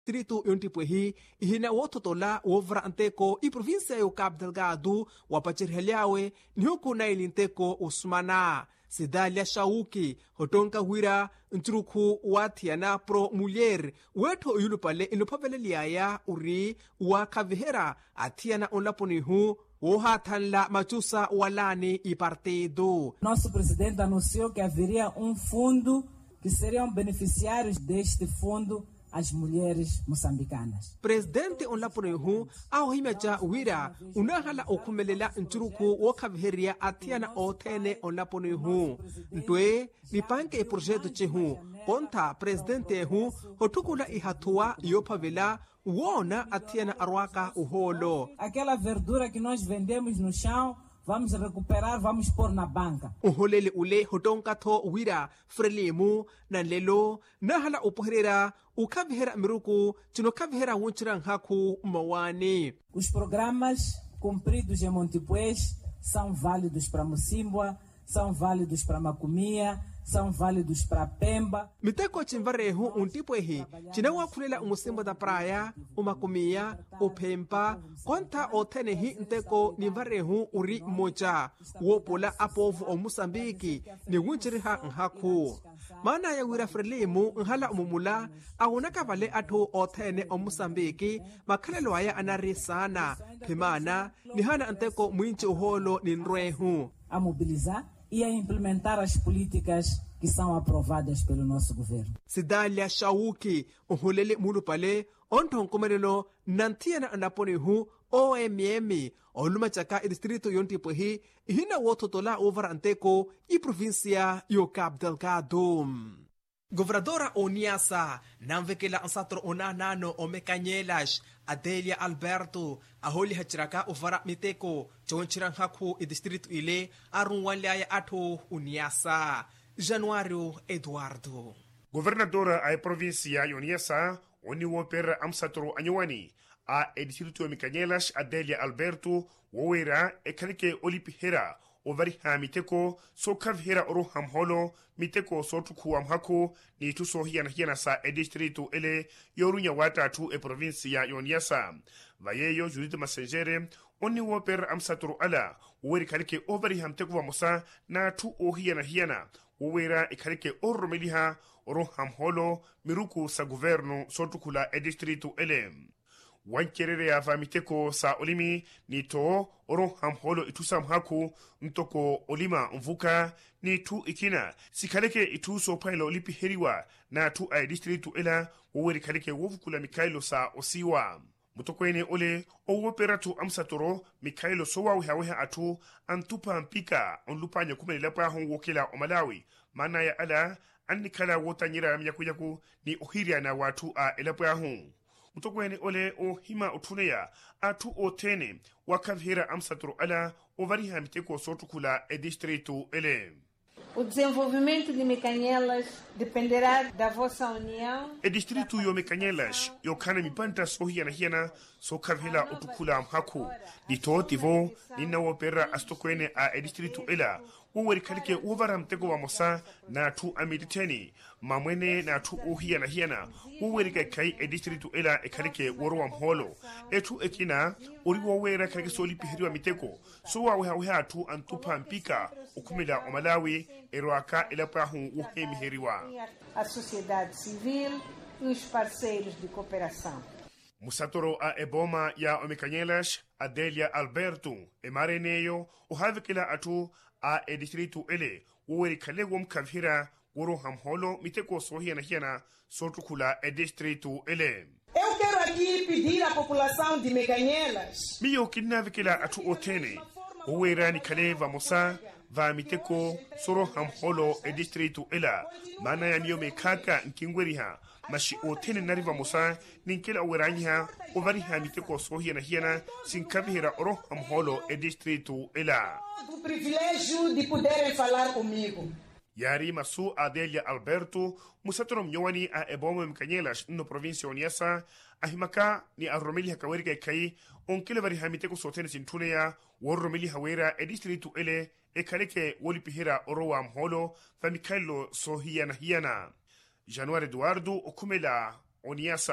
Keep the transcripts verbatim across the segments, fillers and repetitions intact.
distrito yontipwehi ihina wototola wovra anteko i provincia yo Cabo Delgado wapachirheliawe nihuku na ilinteko usmana Sidalia Shauki hotonka huira ntruku watiana pro mulher weto yulupale inupaveleliaya uri wa kavihera atiana onlaponihu wohatanla machusa walani i partido. Nosso presidente anunciou que haveria um fundo que seriam beneficiários deste fundo as mulheres moçambicanas. Presidente onlaponihu au himeja wira unahala okumelela ntruku wokaviheria atiana otene onlaponihu ntwe nipanke e projeto chehu ponta presidente hu hotukula ihatua yopavela wona atiana arwaka uholo. Aquela verdura que nós vendemos no chão vamos recuperar, vamos pôr na banca. Uholele ule hotonka tho wira frelimu na lelo nahala upoherera ukavihera miruku tinokavihera wunchirang haku mawani. Os programas cumpridos em Montipuez são válidos para Mocímboa, são válidos para Macomia, são válidos para Pemba. Miteko chimvarehu untipwehi chinawa kulela umusimbo da praia, umakumia, upempa, konta otenehi nteko nimvarehu uri moja, wopola apovu o Musambiki, ni wunchiriha nhaku. Mana ya wira frelimu nhala umumula, awunaka vale atu otene o Musambiki, makalelo aya anari sana, pimana, nihana nteko mwinchi uholo ninrehu. A mobilizar e a implementar as políticas que são aprovadas pelo nosso governo. Sidalia Shauki, uholele mulupale, ontonkomerelo nantiana anaponihu O M M, olumachaka distrito yontipwehi, ihina wototola over anteko i provincia yo Cabo Delgado. Governadora Oniasa, namvekela ansatro onanano o Mecanyelas, Adelia Alberto, aholi hachiraka uvara miteko, chonchirang haku i distrito ile, arunwaliaya ato Oniasa. Januário Eduardo. Governadora a provincia Oniasa, oni wopera amsatro anyuani, a distrito Mecanyelas, Adelia Alberto, wowera e kalike olipihera, ovari ha miteko so kavhera oro hamholo miteko so tuku amhako ni tuso hiana hiana sa e distrito ele yorunya wata tu e provincia Oniasa vayeyo Judith Masengere oni woper amsatro ala wori kalike ovari hamteko wa musa na tu o hiana hiana wowera e kalike oro meliha oro hamholo miruku sa governo so tukula e distrito ele wankerere ya vamiteko sa olimi ni to oro hamholo itusam haku ntoko olima mvuka ni tu ikina sikaleke ituso pailo lipi heriwa na tu ay distritu ela woweri kaleke wovukula Mikailo sa osiwa mutokwene ole owoperatu amsatoro Mikailo sowa wihaweha atu antupa mpika onlupanya kumene lapa hon wokela o Malawi mana ya ala annikala wota nyira myakuyaku ni ohiria na watu a elapa hon mutokwene ole o hima utuneya atu otene wakavhera amsatro ala ovari hamiteko sotukula e distrito ele. O desenvolvimento de Mecanyelas dependerá da vossa união. E distrito yo Mecanyelas yo kana mipanta sohia na hiana so kavhela utukula mhaku ni to tivo ni na wopera astokwene a e distrito ela woweri kalike wovara mtego wa mosa na tu amiditeni mamwene na tu ohia na hiana woweri kai e distrito ela e kalike woro mholo e tu ekina ori wowera kalike soli pihiriwa miteko so wa wa tu antupa mpika ukumila o Malawi eroaka ela pahu uhemi heriwa a sociedade civil e os parceiros de cooperação. Musatoro a eboma ya Mecanyelas Adelia Alberto e mareneyo uhavikila atu a e distrito ele woweri kalegom kavhira woro hamholo miteko sohia na hiana sotukula e distrito ele. Eu quero aqui pedir à população de Mecanyelas. Miyo kinavikila atu otene wowera ni kaleva mosa va miteko soro hamholo e distrito ela mana ya miyo mekaka nkingweriha mashi otene nariva mosa ninkela weranyiha ovari ha miteko sohia na hiana sinkavihira oro hamholo e distrito ela. O privilégio de poderem falar comigo. Yari masu Adelia Alberto musatoro mnyowani a eboma Mecanyelas no provincia Oniasa ahimaka ni arromeli hakaweri kai onkele vari hamiteko sotene sintuneya worromeli hawera e distrito ele e kaleke wolipihira orowa mholo fa Mikailo sohia na hiana. Januário Eduardo okumela Oniasa.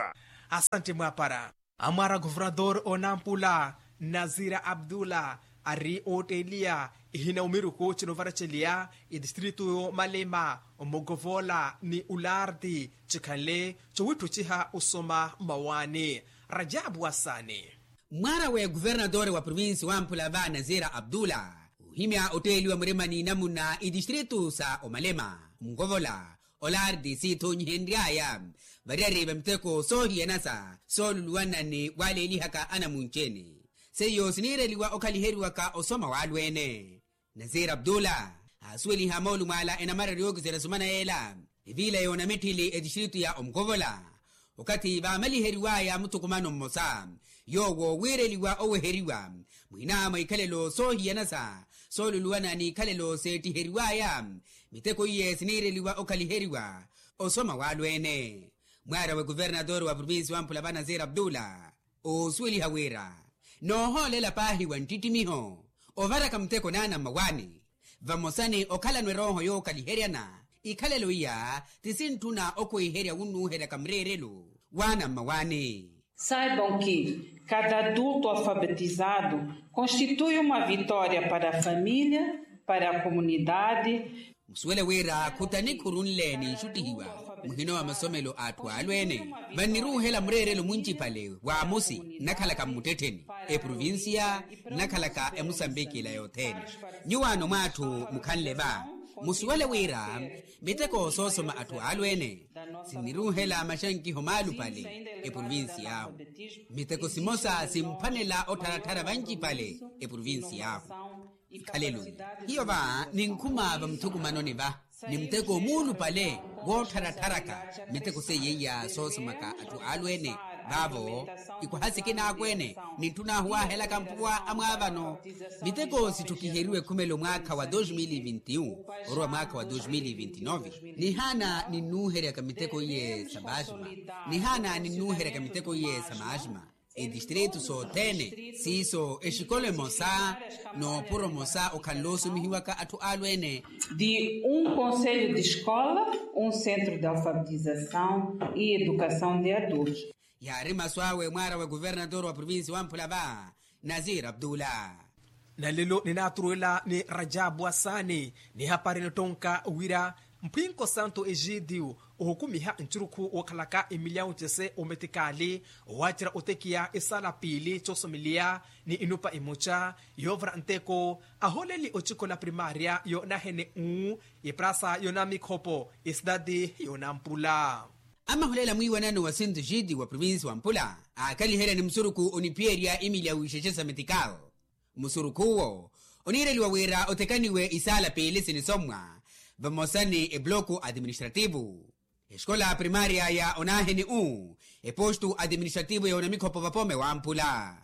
asante mwapara amara governador onampula Nazira Abdullah ari otelia ihina umiru ko chinovara chelia i distrito Malema Mogovola ni ulardi chikale chowitu chiha usoma mawani Rajabu Wasani mwara we governador wa provinsi wa Mpulava Nazira Abdullah uhimya oteli wa mremani namuna i distrito sa Malema Mogovola olardi sito nyendiaya variari bamteko sohi yanasa soluluwana ni wale ilihaka ana muncheni seyo sinireliwa okaliheriwa ka osoma walwene Nazir Abdullah asweli hamolu mala enamara ryogo zerasumana ela ivila yona metili edishiritu ya Omgovola wakati ba maliheriwa ya mutukumano mmosa yogo wireliwa oweheriwa mwinama ikalelo sohi yanasa soluluwana ni kalelo seti heriwa ya miteko iye sinireliwa okaliheriwa osoma walwene mwara wa guvernador wa provinsi wa Mpulava Nazir Abdullah osweli hawera noho lela pahi wantitimiho ovara kamteko nana mawani vamosani okala nweroho yo kaliheriana ikalelo iya tisintuna okuiheria unu hera kamrerelo wana mawani. Saibam que cada adulto alfabetizado constitui uma vitória para a família, para a comunidade. Msuele wera kutani kurunleni shutihiwa muhino wa masomelo atu alwene baniru hela mrerelo munchi pale wa amusi nakalaka muteteni e provincia nakalaka e Mosambiki la yoteni nyuwano matu mukanle ba musuele wera miteko sosoma atu alwene siniru hela mashanki homalu pale e provincia miteko simosa simpanela otaratara banchi pale e provincia Haleluya. Hiyo ba ninkuma bamtukumano ni ba nimteko mulu pale wotarataraka miteko seyeya sosomaka atu alwene babo ikuhasikina akwene nintuna huwa hela kampua amwabano miteko situkiheriwe kumelo mwaka wa dois mil e vinte e um orwa mwaka wa dois mil e vinte e nove ni hana ninuhere kamiteko iye sabajma ni hana ninuhere kamiteko iye samajma e distrito so tene siso eshikole mosa no puro mosa o kaloso mihiwaka atu alwene de um conselho de escola, um centro de alfabetização e educação de adultos. Ya rima swawe mwara wa governador wa provinsi wa Mpulava Nazir Abdullah na lelo ninaturuela ni Rajabu Wasani ni hapari notonka wira mpinko santo egidio ohukumiha nchuruku wakalaka emiliao chese ometikali wachira otekia isala pili chosomilia ni inupa imucha yovra nteko aholeli ochiko la primaria yo nahene u iprasa yona mikhopo isdadi yona Mpula ama holela mwiwanano wa Santo Egidio wa provinsi wa Mpula akalihera ni msuruku onipieria emilia uishechesa metikal msurukuwo onireli wa wera otekaniwe isala pili sinisomwa vamosani e bloco administrativo escola primaria ya onaheni u e posto administrativo ya onamikopo vapome wa Mpula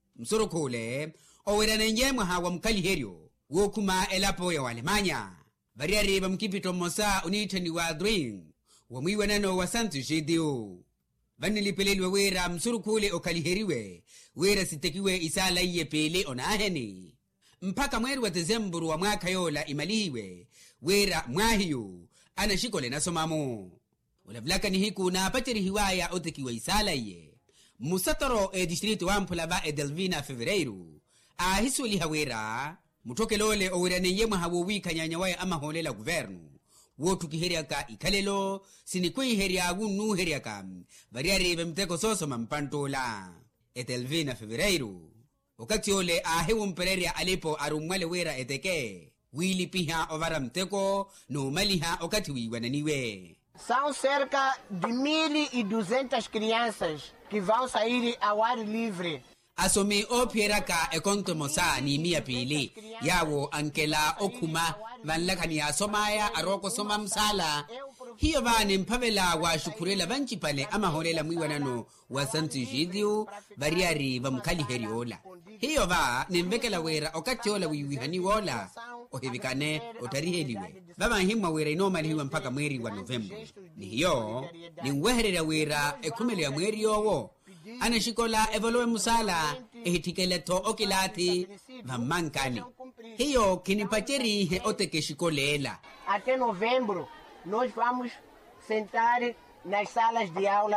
msurukule oweranenjemwa hawa mkaliherio wokuma elapo ya Walemanya variari vamkipito mosa unitani wa Dring wa mwiwanano wa Santo Egidio vanilipelelwe wera msurukule okaliheriwe wera sitekiwe isala iye pele onaheni mpaka mweri wa Dezemburu wa mwaka yola imalihiwe wera mwahiyo anashikole nasomamu ulavlaka ni hiku na apacheri hiwaya otekiwa isala iye musatoro e distrito wa Mpulava e Delvina Fevereiru ahisuli hawera mutoke lole owera nenyemwa hawowika nyanyawaya ama holela guvernu wotu kiheriaka ikalelo sinikui heriagu nu heriaka variari vemteko sosoma mpantola e Delvina Fevereiru wakati ole ahewu mpereria alipo arumwale wera eteke wili piha ovara mteko no maliha okati wiwananiwe. São cerca de mil e duzentas crianças que vão sair ao ar livre. Asomi o pieraka e konto mosa ni mia pili yawo ankela okuma vanlakani asomaya aroko soma msala hiyo vani mpavela wa shukurela vanchi pale ama holela mwiwanano wa Santo Egidio variari vamkali heriola hiyo va nimbekela wera okatiola wiwihani wola ohivikane otariheliwe vava himwa wera inomalihiwa mpaka mweri wa Novemba ni hiyo ni mweherera wera ekumele ya mweri yowo anashikola evolowe musala ehitikeleto okilati vamankani hiyo kinipacheri he otekeshikolela. Até novembro nós vamos sentar nas salas de aulas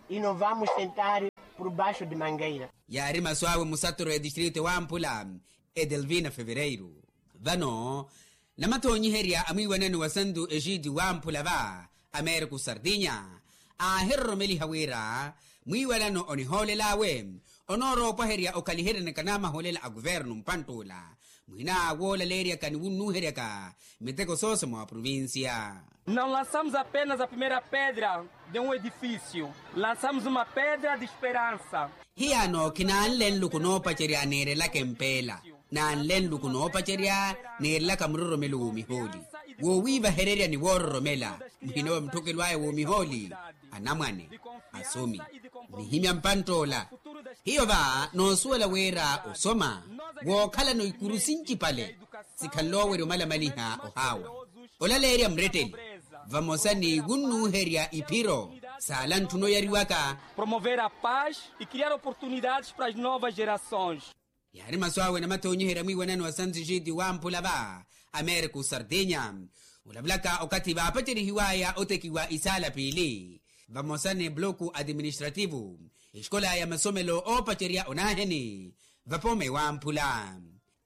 e não vamos sentar por baixo de mangueira. Yari maswawe musatoro e distrito wa Ampula Edelvina Fevereiro. Vano, namatonyi heria amiwanenu wasandu ejidi wa Ampula va Ameriku Sardinya. A herro meli hawira, mwiwalano onihole lawe, onoro pa heria okalihere ne kanama holela a governo mpantula. Muhina wola leria kaniwunu heria ka, meteko soso mwa província. Não lançamos apenas a primeira pedra de um edifício, lançamos uma pedra de esperança. Hiano kinanlen lukuno pacheria nere la kempela, nanlen lukuno pacheria nere la kamruro melu miholi. Wo wiva hereria ni woro mela, mhino mtokelwae wo miholi, anamwane, asumi, mihimya mpantola. Hiyo va no suela wera osoma, wo kala no ikurusinchi pale, sikanlowe do mala maliha ohawa. Ola leria mreteli. Vamosani gunu heria ipiro, salan tuno yariwaka. Promover a paz e criar oportunidades para as novas gerações. Yari maswawe na matonyi hera mwiwananu wa Santi Jidi wa Ampula va, Ameriku Sardinya. Ulablaka okati va apatiri hiwaya otekiwa isala pili. Vamosani bloku administrativu, iskola ya masomelo o pacheria onaheni, vapome wa Ampula.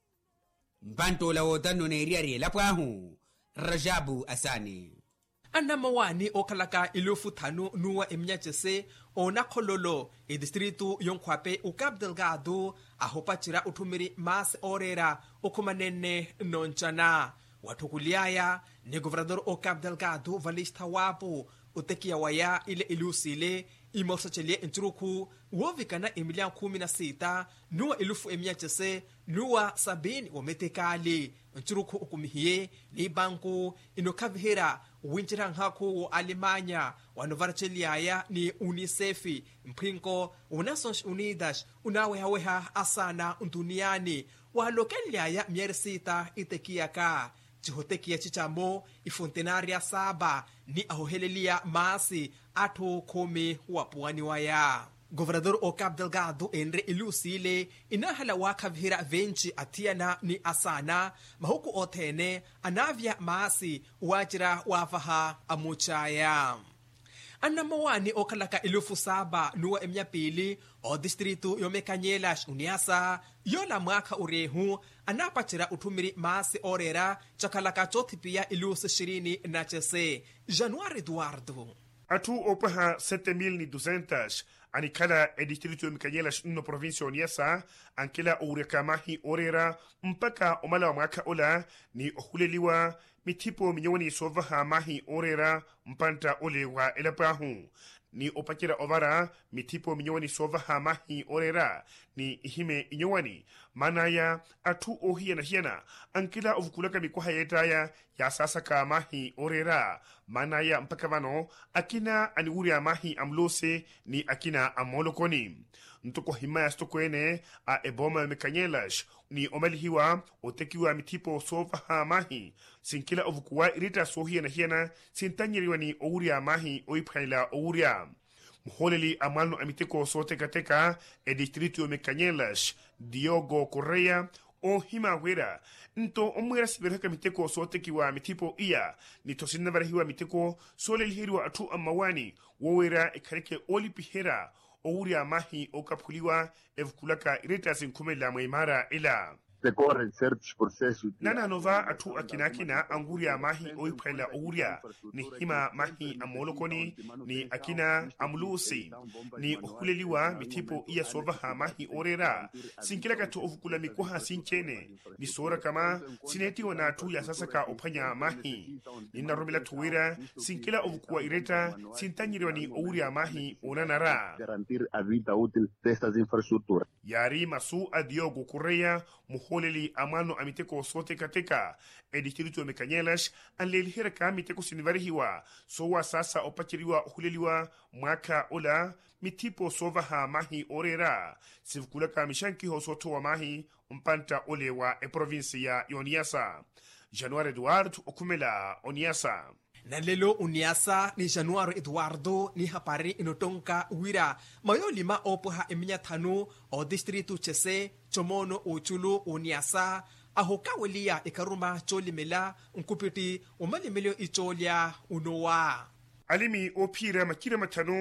Mpanto la wotano ne riari la pwahu, Rajabu Asani. Anamawani o kalaka ilufu tanu nuwa emnyachese o nakololo e distrito yonkwape o Cabo Delgado a hopachira utumiri mas orera o kumanene nonchana. Watukuliaya ni governador o Cabo Delgado Valista Wapo utekia waya ile ilusile imosachelie intruku wovikana emilian kumi na sita nuwa ilufu emnyachese nuwa sabini wa metekali intruku ukumihie ni banku inokavihira winchirang haku wa Alemanya wanovaracheliaya ni UNICEF mprinko wa Nations Unidas unawehaweha asana duniani walokeliaya mieri sita itekiaka chihotekia chichamo ifontenaria saba ni ahohelelia maasi atu kumi wapuani waya. Governador o Cabo Delgado Enre Ilusile inahala wakavhira venchi atiana ni asana mahuku otene anavya maasi wajira wafaha amuchaya. Anamawani o kalaka ilufu saba nuwa emnyapili o distrito yomekanyelas uniasa yola mwaka urehu anapachira utumiri maasi orera chakalaka chotipia ilusu shirini na chese. Januari Eduardo. Atu opaha sete mil e duzentas anikala e distrito yomekanyelas no provincia uniasa ankela urekamahi orera mpaka omala wa mwaka ola ni ohuleliwa mitipo minyoni sovaha mahi orera mpanta olewa elapahu ni opakira ovara mitipo minyoni sovaha mahi orera ni ihime inyowani manaya atu ohia na hiena ankila ovukulaka mikuha yetaya ya sasa ka mahi orera manaya mpaka vano akina aniuria mahi amlose ni akina amolokoni ntoko himaya stokoene a eboma mekanyelas ni omalihiwa otekiwa mitipo sovaha mahi sinkila ovukuwa irita sohia na hiena sintanyiriwa ni ouria mahi oiphaila ouria muholeli amalno amiteko sotekateka e distrito mekanyelas Diogo Correa o himawera nto omwera siberaka miteko sotekiwa mitipo iya ni tosina barahiwa miteko solelihirwa atu amawani wowera ikareke olipihera ouria mahi okapuliwa evkulaka ireta sinkumela mwaimara ila decorrem certos processos. Nana nova atu akinakina anguria mahi oipela ouria ni hima mahi amolokoni ni akina amlusi ni ohuleliwa mitipo iya sovaha mahi orera sinkila katu ovukula mikuha sinchene ni sora kama sineti wana atu ya sasa ka opanya mahi ni narumila tuwira sinkila ovukua ireta sintanyiri wani ouria mahi onanara garantir a vida útil destas infraestruturas. Yari masu a Diogo Correa muholeli amano amiteko sote kateka e distrito ya Mekanyelas anlelihira ka amiteko sinivarihiwa sowa sasa opachiriwa huleliwa mwaka ola mitipo sovaha mahi orera sivukula ka mishanki hosoto wa mahi mpanta olewa e provinsi ya Oniasa. Januari Eduardo okumela Oniasa. Na lelo uniasa ni Januari Eduardo ni hapari inotonka wira mayo lima opoha eminya tanu o distrito chese chomono uchulu uniasa ahokawelia ikaruma cholimela nkupiti umalimelio icholia unowa alimi opira makira matano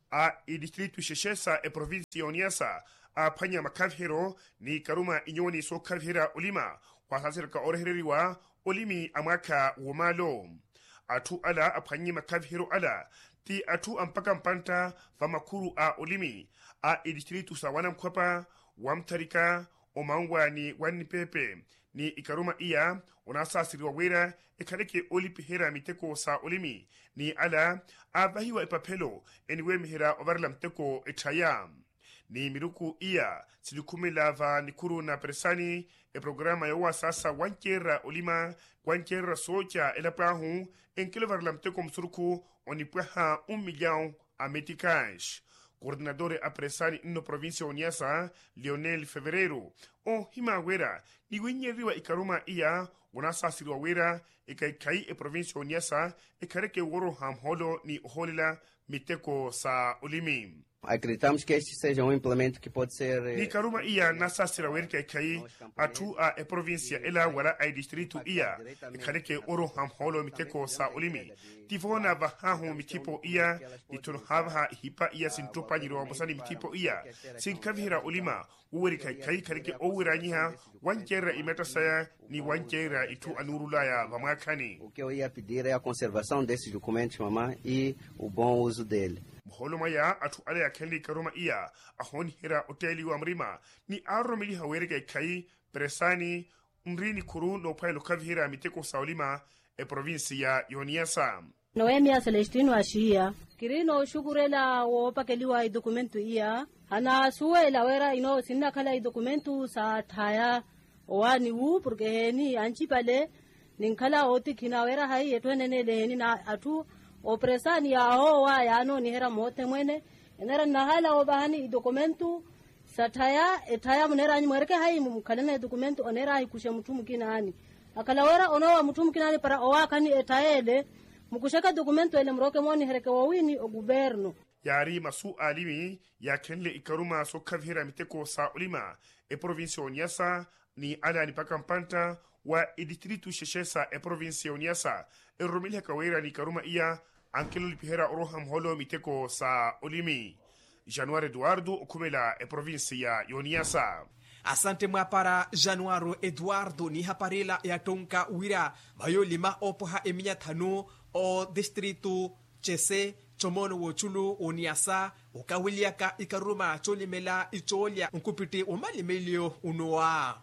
a idistritu sheshesa e provinsi ya Niassa a phanya makavhero ni karuma inyoni so kavhera ulima kwa sasirka orhereriwa ulimi amaka womalo atu ala aphanyi makavhero ala ti atu ampaka mpanta famakuru a ulimi a idistritu sa wanamkwapa wamtarika omangwani wanipepe ni ikaruma iya unasasiriwa wera ikareke olipihera miteko sa ulimi ni ala abahiwa ipapelo eniwe mihera ovarla mteko itaya ni miruku iya silikumilava nikuru na presani e programa ya sasa wankera ulima wankera socha elapahu enkele varla mteko msuruku onipweha un milhão a meticais. Coordenador apresani no província Niassa, Leonel Fevereiro, o himawera ni winyeriwa ikaruma iya unasasiriwa wera ikaikai e província Niassa ikareke woro hamholo ni holila miteko sa ulimi. Acreditamos que este seja um implemento que pode ser... Ni karuma iya nasasira werka ikai atu a e província ela wala ai distrito iya ikareke oro hamholo miteko sa ulimi. Tifona vahahu mitipo iya itunuhavha hipa iya sintupa nyirowa musani mitipo iya sinkavhira ulima uweri kai kai kareke owira nyiha wankera imeta saya ni wankera itu anurulaya vamakani. O que eu ia pedir é a conservação desses documentos, mamãe, e o bom uso dele. Mholoma ya atu ale ya kendi karuma iya ahoni hira hoteli wa mrima ni aro mili hawere kai kai presani mrini kuru no pailo kavhira miteko saulima e provinsi ya Niassa. Noemia Celestino Ashia kirino shukurela wo pakeliwa i documentu iya ana suwe la wera ino sinna kala i documentu sa thaya wani wu porque ni anchi pale ninkala oti kinawera hai etwenene leheni na atu opresani ya ho wa ya no ni hera mote mwene enera nahala obahani i documentu sataya etaya munera ni mwereke hai mukhalana documentu onera hai kushe mtumu kinani akalawera onowa mtumu kinani para owa kani etayele mukushaka dokumento ele mroke moni hereke wawini o guberno yari masu alimi ya kenle ikaruma so kavhira miteko sa ulima e provinsia Niassa ni ala ni pakampanta wa distritu sheshesa e provinsia Niassa e romilha kawera ni karuma iya ankelo lipihera oroham holo miteko sa ulimi. Januari Eduardo ukumela e provinsia Niassa. Asante mwapara Januaro Eduardo ni haparela ya tonka wira mayo lima opoha eminya thanu o distritu chese chomono wochulu o Niassa ukawiliaka ikaruma cholimela icholia nkupiti umalimelio unoa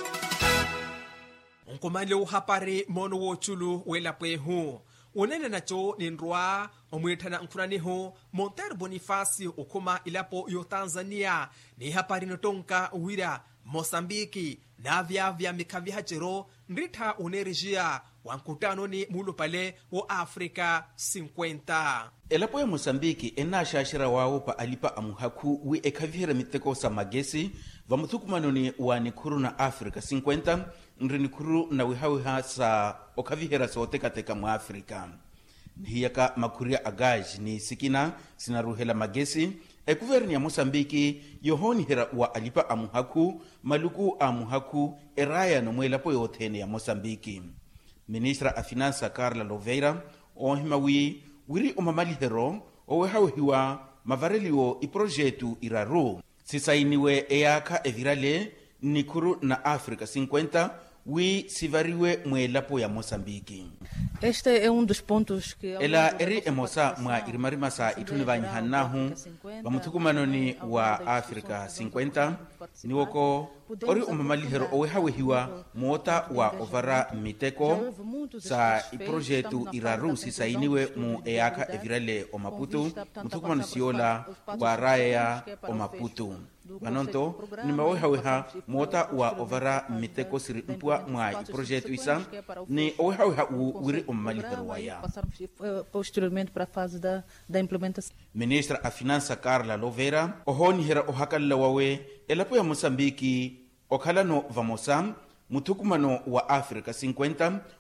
unkomalio hapare mono wochulu welapwehu unene nacho ninrua omwithana nkuraniho Monteiro Bonifacio ukuma ilapo yo Tanzania ni hapari notonka wira Mosambiki na vya vya mikavihachero nritha unerejia wankutano ni mulu pale wa Afrika cinquenta. Elapo ya Mosambiki enashashira wao pa alipa amuhaku wi ekavihira miteko sa magesi vamuthukumanoni wa nikuru na Afrika cinquenta nrinikuru na wihawiha sa okavihira sa otekateka mu Afrika. Hiyaka makuria agaj ni sikina sinaruhela magesi e guverni ya Mosambiki yohoni hera wa alipa amuhaku maluku amuhaku eraya no mwelapo yothene ya Mosambiki. Ministra a Finança Carla Louveira ohimawi wiri omamalihero owehawihiwa mavarelio i projetu iraru sisainiwe eyaka evirale nikuru na Afrika cinquenta wi sivariwe mwelapo ya Mosambiki. Este é um dos pontos que ela eri emosa mwa irimarima sa ituni vanyihanahu vamuthukumanoni wa Afrika cinquenta niwoko ori umamalihero owehawehiwa muota wa ovara miteko sa iprojetu iraru sisainiwe mu eyaka evirale o Maputo muthukumano siola wa raya o Maputo vanonto nimawehaweha muota wa ovara miteko siri mpua mwa iprojetu isa ni owehaweha u wiri umamalihero waya posteriormente para a fase da, da implementação. Ministra a Finança Carla Louveira ohoni hera ohakalla wawe elapo ya Mosambiki okhalano vamosa muthukumano wa Afrika cinquenta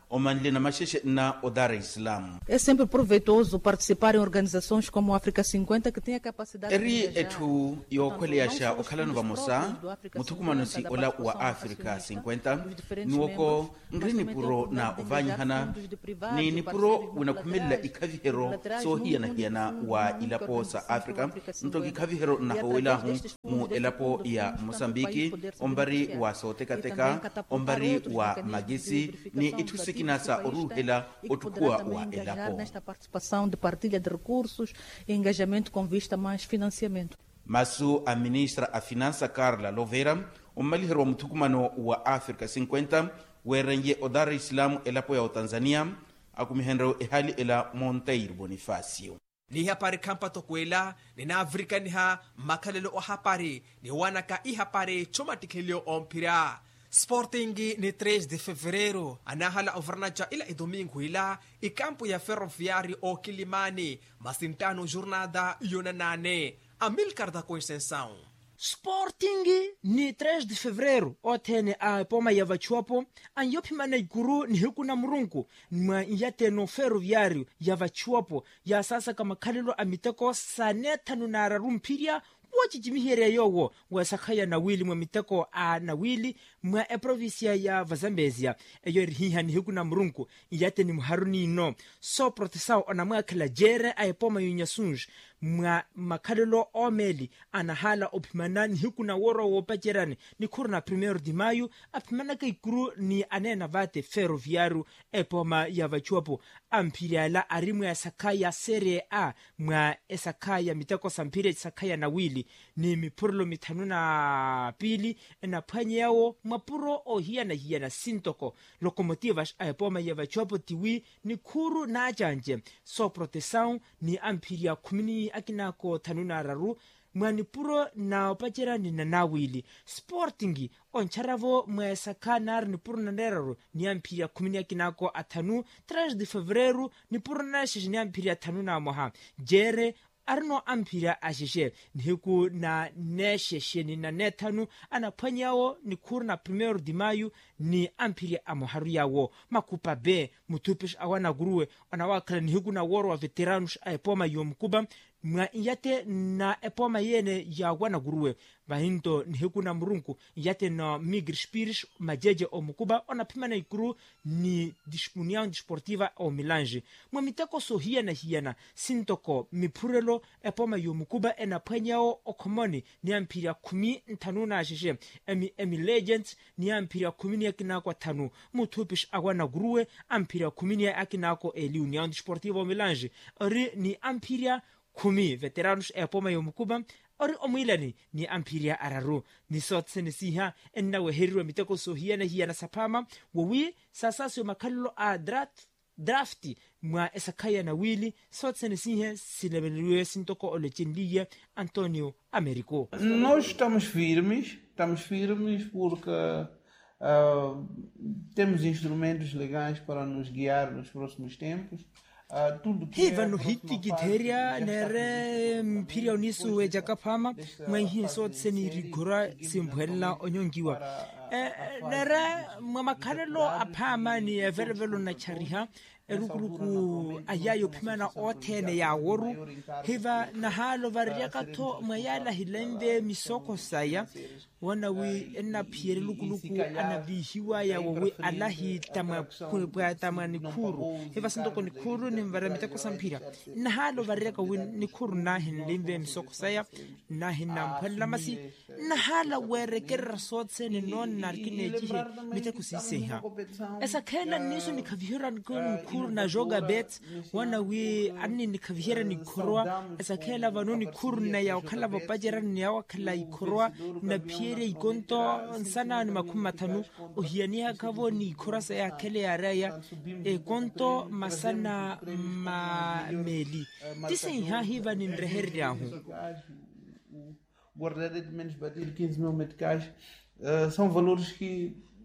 omanle na masheshe na o Dar es Salaam. É sempre proveitoso participar em organizações como a África cinquenta, que tem a capacidade eri de etu yokweleyasha okhalano vamosa muthukumanosi ola wa Africa cinquenta nuoko ngrini puro na ovanyihana ni nipuro winakhumela ikhavihero so hiyana hiyana wa ilapo sa Africa ntoki ikhavihero na howilahu mu elapo ya Mosambiki ombari wa sotekateka ombari wa magesi ni itusikinasa oruhela otukua wa elapo nesta participação de partilha de recursos e engajamento com vista mais financiamento. Masu a ministra a finança Carla Louveira umalihero wa muthukumano wa Africa cinquenta werenye o Dar es Salaam elapo ya Tanzania akumihendro ehali ela Monteiro Bonifacio ni hapari kampa tokwela ni na Afrika ni ha makalelo o hapari ni wanaka i hapari chomatikhelio ompira Sporting ni três de fevereiro anahala overnaja ila e domingo ila e campo ya Ferroviário o Quilimani masintano jornada yona nane Amilcar da Conceição. Sporting ni três de fevereiro otene a poma ya vachuapo anyopimana iguru ni hukuna murunku mwa yate no Ferroviário ya vachuapo ya sasa kama kalilo amiteko saneta nunara rumpiria wachi jimihere yowo wasakhaya na wili mwa miteko a na wili mwa e provincia ya Vazambezia eyo rihiha ni hukuna murunku yate ni muharuni no so protesao ona mwa kala jere a epoma yunyasunj mwa makalelo omeli anahala opimana ni hukuna woro wopacherani ni kurna primeiro de maio apimana kaikuru ni anena vate Ferroviário epoma ya vachuapo ampiriala arimu ya sakaya Serie A mwa esakaya miteko sampire sakaya na wili ni mipurlo mitanu na pili na panye yao mapuro o hiya na hiya na sintoko locomotivas a epoma ya vachuapo tiwi ni kuru na ajanje so protesão ni ampiria kumini akinako tanuna raru mwani puro na opachera ni nanawili Sporting oncharavo mwesaka nar ni puro na neraru ni ampiria kumini akinako atanu três de fevereiro ni puro na shishi ni ampiria tanuna moha jere arno ampiria ashishe nihiku na nesheshe ni na netanu anapanyao ni kurna primeiro de maio ni ampiria amoharu yawo makupa be mutupish awana guruwe anawakala nihiku na woro wa veteranos a epoma yomkuba mwa yate na epoma yene ya wana guruwe bahinto nihiku na murunku yate na Migre Spires majeje o mukuba onapima na ikuru ni União Desportiva o Milange mwa miteko so hiana hiana sintoko mipurelo epoma yomukuba enapanyao okomoni ni ampiria kumi ntanuna ashishe emi, emi Legends ni ampiria kumi ni akinako tanu mutupish awana guruwe ampiria kumi ni akinako eli União Desportiva o Milange ori ni ampiria kumi veteranos epoma yomukuba ori omilani ni ampiria araru ni sotse ni siha enna weheru miteko so hiana hiana sapama wawi sasa sio makallo a draft drafti mwa esakaya na wili sotse ni siha sinebelwe sintoko olechindia Antonio Americo. Nós estamos firmes, estamos firmes porque uh, temos instrumentos legais para nos guiar nos próximos tempos. Uh, tudo que hiva no hiti giteria nere mpiria unisu we jakapama mwahi so tseni rigura simbhella onyongiwa eh nere mamakalelo aphama ni evervelo na chariha erukuluku ayayo pimana othene ya woru hiva na halo variaka to mwayala hilembe misoko saya wana wi enna phiere lukuluku anabihiwa ya wowe alahi tama kwa tama ni khuru hiva sindoko ni khuru ni mvara mitako sampira na halo variaka wi ni khuru na hilembe misoko saya na hinna mphalla masi na hala were kerra sotse ni non narkineji mitako siseha esa khela niso ni khavihira ni na joga bet wana wi anni ni khavihira ni khorwa esa khela vanoni khurna ya khala bapajera ni ya khala ikhorwa na phiere ikonto sana ni makhuma thanu o hiani ha khavo ni khorasa ya khele ya raya e konto masana ma meli tisi ha hiva ni reherya hu guardar de menos bater quinze mil meticais uh, são valores que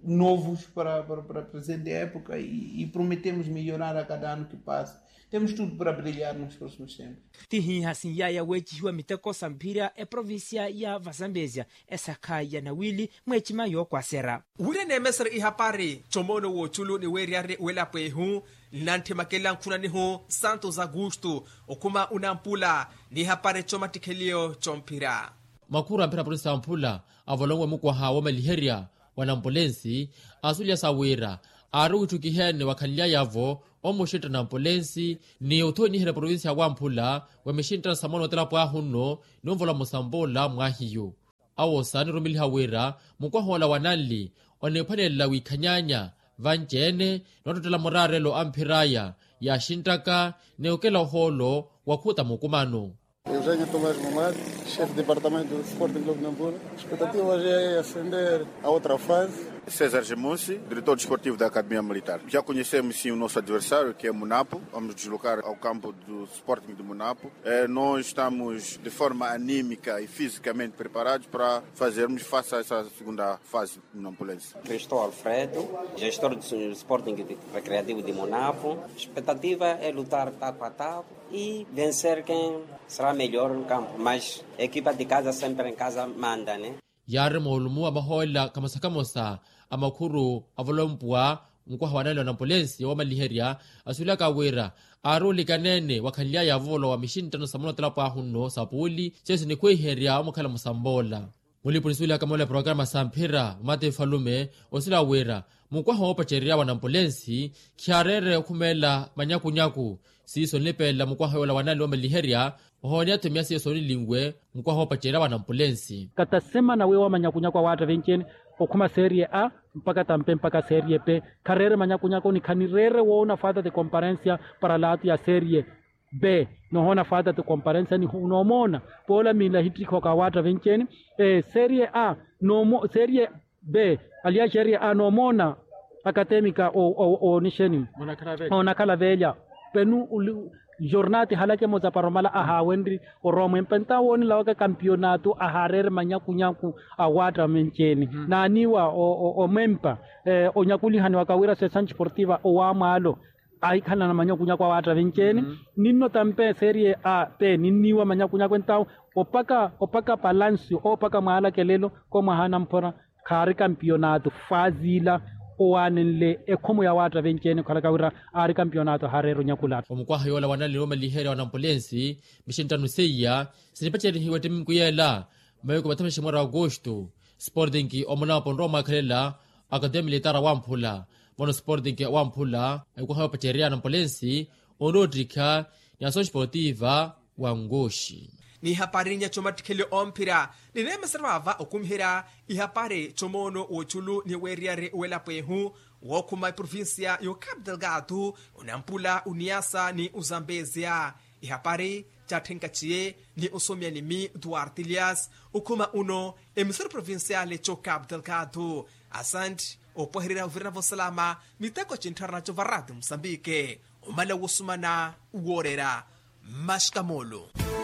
novos para, para, para a presente época e, e prometemos melhorar a cada ano que passa. Temos tudo para brilhar nos próximos tempos. Tihi hasin ya ya wechi huwa miteko sampira e província ya Vazambezia essa kaya na wili mwechima yo kwasera. Wure ne mesar ihapari chomono wo chulu ni weriare wela pehu nante makela kuna ni hu Santos Augusto okuma unampula ni hapare choma tikelio chompira. Makura mpira polisi ampula avolongwe mukwa hawa maliheria wanampolensi asulia sawira aru tukihene wakhalia yavo omushita na ambulensi ni uthoni hera provinsi ya Wampula wemeshinta samono tela pwa hunno nomvola musambola mwahiyo awosani rumili hawera mukwahola wanali onephanela wikhanyanya vanjene nototela morarelo ampiraya ya shintaka neukela holo wakhuta mukumano. Eugênio Tomás Mamad, chefe de departamento do Sporting Clube de Nampula. A expectativa hoje é ascender a outra fase. César Gemussi, diretor desportivo da Academia Militar. Já conhecemos sim o nosso adversário, que é Monapo. Vamos deslocar ao campo do Sporting de Monapo. É, nós estamos de forma anímica e fisicamente preparados para fazermos face a essa segunda fase nampulense. Eu estou Alfredo, gestor do Sporting Recreativo de Monapo. A expectativa é lutar taco a taco e vencer quem será melhor no campo. Mas a equipa de casa sempre em casa manda, né? Yare moholumu amahola kamasakamosa amakuru avolompua mkwaha wanalo na polensi wa maliheria asula kawera aruli kanene wakhalia ya volo wa mishintano samono telapa hunno sapuli chesi ni kweheria omukhala musambola mulipunisula kamola programa sampira mate falume osila wera mkwaha opacheria wa nampolensi kiarere kumela manyakunyaku siso nlepela mkwaha wala wanalo wa maliheria honya temia siso nilingwe mkwaha opacheria wa nampolensi katasema na wewa manyakunyakwa wata vencheni okuma serie A mpaka tampe mpaka serie B karere manyakunyako ni kanirere wona fata de comparencia para latu ya serie B no hona fata de comparencia ni unomona pola mila hitriko ka wata vencheni eh, serie A no mo, serie B alia serie A no mona akademika o o, o nisheni ona kala velya penu uli, jornati halake moza paromala aha wendri oromo empenta woni lawaka campeonato aharer manyakunyaku awata mencheni mm -hmm. na aniwa o, o, o mempa eh, onyakuli hani wakawira session sportiva o wamalo aikana na manyakunyaku awata mencheni mm -hmm. ninno tampe serie A pe ninniwa manyakunyaku entao opaka opaka balance opaka mahala kelelo ko mahana mpora kari campeonato fazila owanele ekomo ya wata vencheni kala kawira ari campeonato harero nyakulata omukwaha yola wanali roma lihere wa nampolensi mishintanu seya sinipacheri hiwete mkuyela mayoko batameshi mwara Agosto Sporting omona pondroma khalela Academia Militar Wampula mono Sporting Wampula ekwaha pacheria nampolensi onodrika ni aso sportiva wa Ngoshi ni haparinya chomatikele ompira ni neme servava okumhira ihapare chomono ochulu ni weriare wela pehu wokuma provincia yo Cabo Delgado unampula uniasa ni Uzambezia ihapare chatenkachie ni usomia ni mi Duarte Elias ukuma uno emisor provinciale cho Cabo Delgado asante opohirira uvirna vosalama mitako chintarna cho varadu Msambike umala wosumana uorera mashkamolo.